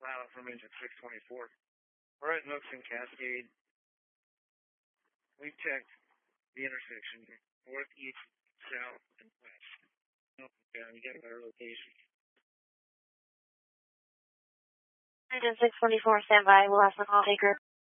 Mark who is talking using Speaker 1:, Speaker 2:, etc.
Speaker 1: pilot from engine 624. We're at Nooks and Cascade. We've checked the intersection, north, east, south, and west. You got our location.
Speaker 2: Engine 624, stand by. We'll have some call taker.